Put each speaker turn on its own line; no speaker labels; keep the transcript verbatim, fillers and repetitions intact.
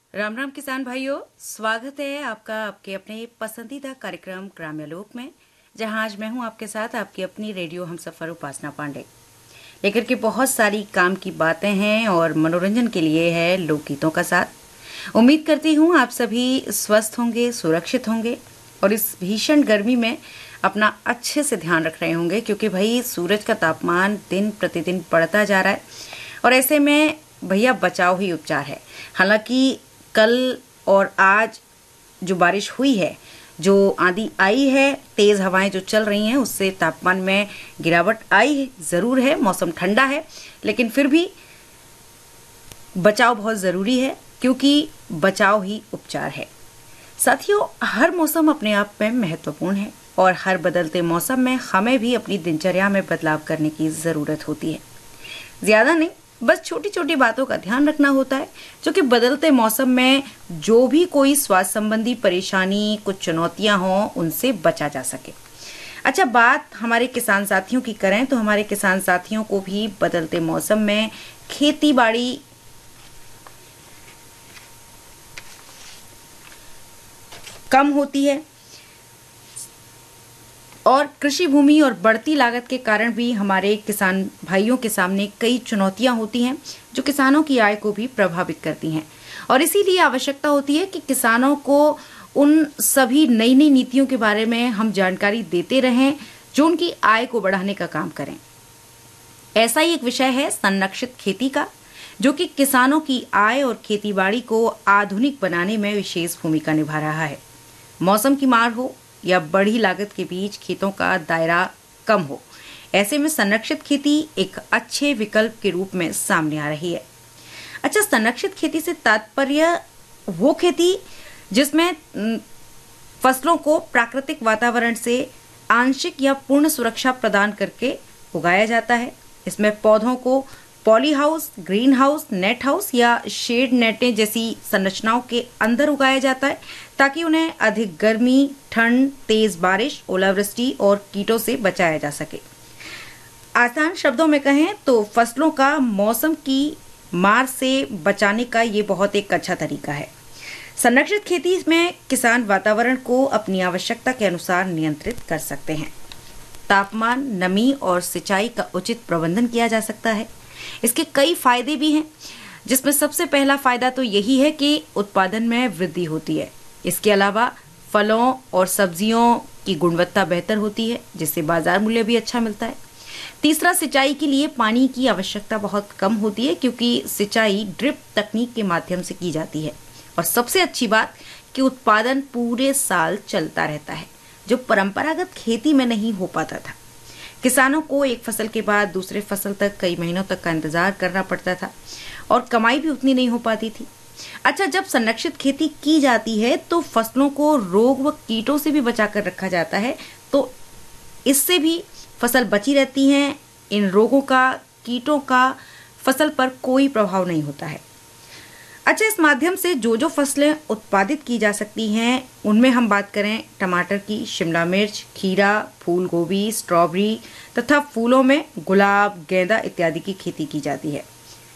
राम राम किसान भाइयों, स्वागत है आपका आपके अपने पसंदीदा कार्यक्रम ग्राम्यलोक में, जहां आज मैं हूं आपके साथ आपकी अपनी रेडियो हमसफर उपासना पांडे लेकर के बहुत सारी काम की बातें हैं और मनोरंजन के लिए है लोकगीतों का साथ। उम्मीद करती हूं आप सभी स्वस्थ होंगे, सुरक्षित होंगे और इस भीषण गर्मी में अपना अच्छे से ध्यान रख रहे होंगे, क्योंकि भाई सूरज का तापमान दिन प्रतिदिन बढ़ता जा रहा है और ऐसे में भैया बचाव ही उपचार है। हालांकि कल और आज जो बारिश हुई है, जो आंधी आई है, तेज हवाएं जो चल रही हैं, उससे तापमान में गिरावट आई जरूर है। मौसम ठंडा है लेकिन फिर भी बचाव बहुत जरूरी है, क्योंकि बचाव ही उपचार है। साथियों, हर मौसम अपने आप में महत्वपूर्ण है और हर बदलते मौसम में हमें भी अपनी दिनचर्या में बदलाव करने की जरूरत होती है। ज्यादा नहीं, बस छोटी छोटी बातों का ध्यान रखना होता है, जो कि बदलते मौसम में जो भी कोई स्वास्थ्य संबंधी परेशानी, कुछ चुनौतियां हों, उनसे बचा जा सके। अच्छा, बात हमारे किसान साथियों की करें तो हमारे किसान साथियों को भी बदलते मौसम में खेती बाड़ी कम होती है और कृषि भूमि और बढ़ती लागत के कारण भी हमारे किसान भाइयों के सामने कई चुनौतियां होती हैं, जो किसानों की आय को भी प्रभावित करती हैं। और इसीलिए आवश्यकता होती है कि किसानों को उन सभी नई नई नीतियों के बारे में हम जानकारी देते रहें, जो उनकी आय को बढ़ाने का काम करें। ऐसा ही एक विषय है संरक्षित खेती का, जो कि किसानों की आय और खेतीबाड़ी को आधुनिक बनाने में विशेष भूमिका निभा रहा है। मौसम की मार हो या बड़ी लागत के बीच खेतों का दायरा कम हो, ऐसे में संरक्षित खेती एक अच्छे विकल्प के रूप में सामने आ रही है। अच्छा, संरक्षित खेती से तात्पर्य वो खेती जिसमें फसलों को प्राकृतिक वातावरण से आंशिक या पूर्ण सुरक्षा प्रदान करके उगाया जाता है। इसमें पौधों को poly house, green house, net house या शेड नेटें जैसी संरचनाओं के अंदर उगाया जाता है, ताकि उन्हें अधिक गर्मी, ठंड, तेज बारिश, ओलावृष्टि और कीटों से बचाया जा सके। आसान शब्दों में कहें तो फसलों का मौसम की मार से बचाने का ये बहुत एक अच्छा तरीका है। संरक्षित खेती में किसान वातावरण को अपनी आवश्यकता के अनुसार नियंत्रित कर सकते हैं। तापमान, नमी और सिंचाई का उचित प्रबंधन किया जा सकता है। इसके कई फायदे भी हैं, जिसमें सबसे पहला फायदा तो यही है कि उत्पादन में वृद्धि होती है। इसके अलावा फलों और सब्जियों की गुणवत्ता बेहतर होती है, जिससे बाजार मूल्य भी अच्छा मिलता है। तीसरा, सिंचाई के लिए पानी की आवश्यकता बहुत कम होती है, क्योंकि सिंचाई ड्रिप तकनीक के माध्यम से की जाती है। और सबसे अच्छी बात कि उत्पादन पूरे साल चलता रहता है, जो परंपरागत खेती में नहीं हो पाता था। किसानों को एक फसल के बाद दूसरे फसल तक कई महीनों तक का इंतजार करना पड़ता था और कमाई भी उतनी नहीं हो पाती थी। अच्छा, जब संरक्षित खेती की जाती है तो फसलों को रोग व कीटों से भी बचाकर रखा जाता है, तो इससे भी फसल बची रहती है। इन रोगों का, कीटों का फसल पर कोई प्रभाव नहीं होता है। अच्छा, इस माध्यम से जो जो फसलें उत्पादित की जा सकती हैं, उनमें हम बात करें टमाटर की, शिमला मिर्च, खीरा, फूल गोभी, स्ट्रॉबेरी तथा फूलों में गुलाब, गेंदा इत्यादि की खेती की जाती है।